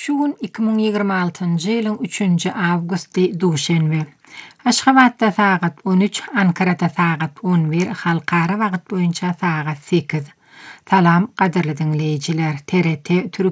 Şu gün 2026-njy ýylyň 3-nji awgusty duşenbe. Aşgabatda sagat 13, Ankarada sagat 11, halkara wagyt boýunça sagat 8. Salam, gaderli dinleýijiler. TRT